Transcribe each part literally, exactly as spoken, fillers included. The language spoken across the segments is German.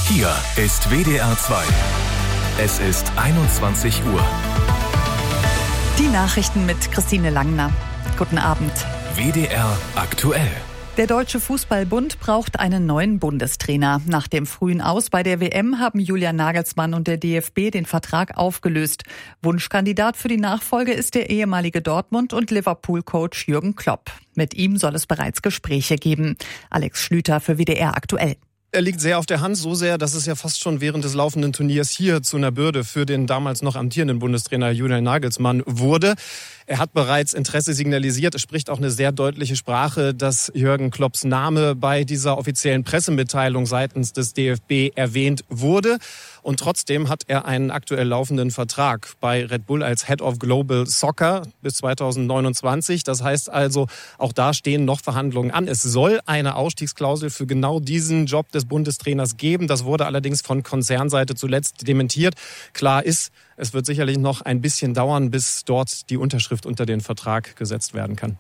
Hier ist W D R zwei. Es ist einundzwanzig Uhr. Die Nachrichten mit Christine Langner. Guten Abend. W D R aktuell. Der Deutsche Fußballbund braucht einen neuen Bundestrainer. Nach dem frühen Aus bei der W M haben Julian Nagelsmann und der D F B den Vertrag aufgelöst. Wunschkandidat für die Nachfolge ist der ehemalige Dortmund- und Liverpool-Coach Jürgen Klopp. Mit ihm soll es bereits Gespräche geben. Alex Schlüter für W D R aktuell. Er liegt sehr auf der Hand, so sehr, dass es ja fast schon während des laufenden Turniers hier zu einer Bürde für den damals noch amtierenden Bundestrainer Julian Nagelsmann wurde. Er hat bereits Interesse signalisiert. Es spricht auch eine sehr deutliche Sprache, dass Jürgen Klopps Name bei dieser offiziellen Pressemitteilung seitens des D F B erwähnt wurde. Und trotzdem hat er einen aktuell laufenden Vertrag bei Red Bull als Head of Global Soccer bis zweitausendneunundzwanzig. Das heißt also, auch da stehen noch Verhandlungen an. Es soll eine Ausstiegsklausel für genau diesen Job des Bundestrainers geben. Das wurde allerdings von Konzernseite zuletzt dementiert. Klar ist, es wird sicherlich noch ein bisschen dauern, bis dort die Unterschrift unter den Vertrag gesetzt werden kann.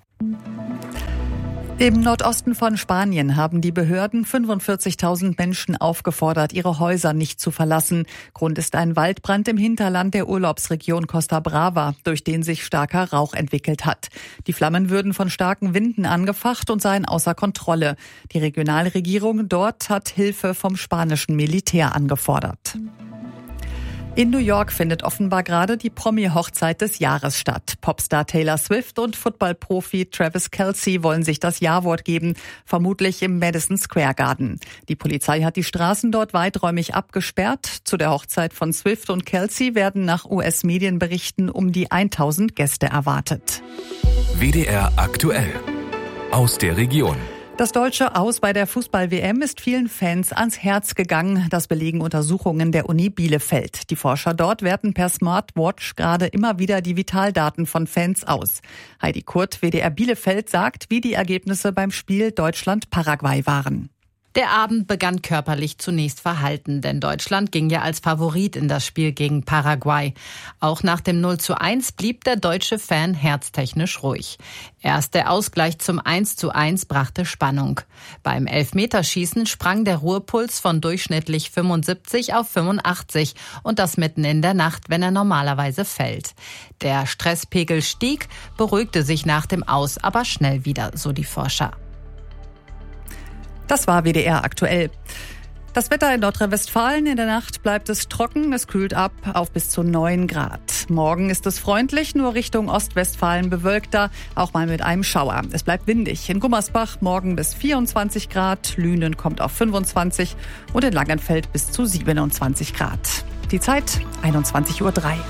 Im Nordosten von Spanien haben die Behörden fünfundvierzigtausend Menschen aufgefordert, ihre Häuser nicht zu verlassen. Grund ist ein Waldbrand im Hinterland der Urlaubsregion Costa Brava, durch den sich starker Rauch entwickelt hat. Die Flammen würden von starken Winden angefacht und seien außer Kontrolle. Die Regionalregierung dort hat Hilfe vom spanischen Militär angefordert. In New York findet offenbar gerade die Promi-Hochzeit des Jahres statt. Popstar Taylor Swift und Footballprofi Travis Kelce wollen sich das Ja-Wort geben, vermutlich im Madison Square Garden. Die Polizei hat die Straßen dort weiträumig abgesperrt. Zu der Hochzeit von Swift und Kelce werden nach U S-Medienberichten um die tausend Gäste erwartet. W D R aktuell. Aus der Region. Das deutsche Aus bei der Fußball-W M ist vielen Fans ans Herz gegangen. Das belegen Untersuchungen der Uni Bielefeld. Die Forscher dort werten per Smartwatch gerade immer wieder die Vitaldaten von Fans aus. Heidi Kurt, W D R Bielefeld, sagt, wie die Ergebnisse beim Spiel Deutschland-Paraguay waren. Der Abend begann körperlich zunächst verhalten, denn Deutschland ging ja als Favorit in das Spiel gegen Paraguay. Auch nach dem null zu eins blieb der deutsche Fan herztechnisch ruhig. Erst der Ausgleich zum eins zu eins brachte Spannung. Beim Elfmeterschießen sprang der Ruhepuls von durchschnittlich fünfundsiebzig auf fünfundachtzig und das mitten in der Nacht, wenn er normalerweise fällt. Der Stresspegel stieg, beruhigte sich nach dem Aus aber schnell wieder, so die Forscher. Das war W D R aktuell. Das Wetter in Nordrhein-Westfalen: in der Nacht bleibt es trocken, es kühlt ab auf bis zu neun Grad. Morgen ist es freundlich, nur Richtung Ostwestfalen bewölkter, auch mal mit einem Schauer. Es bleibt windig. In Gummersbach morgen bis vierundzwanzig Grad, Lünen kommt auf fünfundzwanzig und in Langenfeld bis zu siebenundzwanzig Grad. Die Zeit einundzwanzig Uhr drei.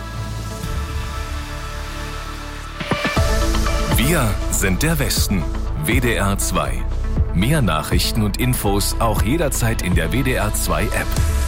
Wir sind der Westen. W D R zwei. Mehr Nachrichten und Infos auch jederzeit in der W D R zwei App.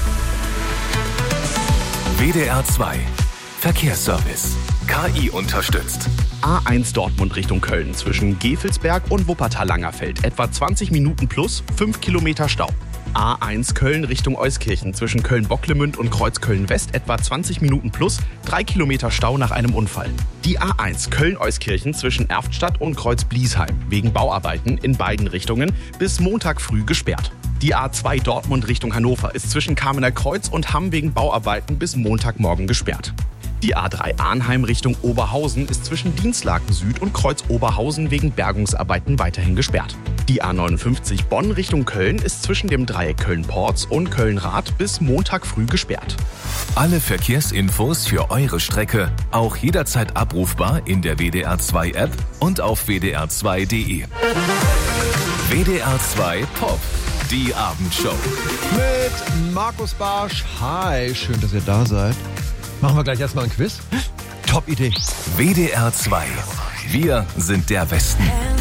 W D R zwei. Verkehrsservice. K I unterstützt. A eins Dortmund Richtung Köln zwischen Gevelsberg und Wuppertal-Langerfeld. Etwa zwanzig Minuten plus fünf Kilometer Stau. A eins Köln Richtung Euskirchen zwischen Köln-Bocklemünd und Kreuzköln-West etwa zwanzig Minuten plus drei Kilometer Stau nach einem Unfall. Die A eins Köln-Euskirchen zwischen Erftstadt und Kreuz-Bliesheim wegen Bauarbeiten in beiden Richtungen bis Montag früh gesperrt. Die A zwei Dortmund Richtung Hannover ist zwischen Kamener Kreuz und Hamm wegen Bauarbeiten bis Montagmorgen gesperrt. Die A drei Arnheim Richtung Oberhausen ist zwischen Dienstlaken Süd und Kreuz Oberhausen wegen Bergungsarbeiten weiterhin gesperrt. Die A neunundfünfzig Bonn Richtung Köln ist zwischen dem Dreieck Köln-Porz und Köln-Rath bis Montag früh gesperrt. Alle Verkehrsinfos für eure Strecke auch jederzeit abrufbar in der W D R zwei App und auf w d r zwei punkt d e. W D R zwei Pop, die Abendshow. Mit Markus Barsch. Hi, schön, dass ihr da seid. Machen wir gleich erstmal ein Quiz. Top Idee. W D R zwei. Wir sind der Westen.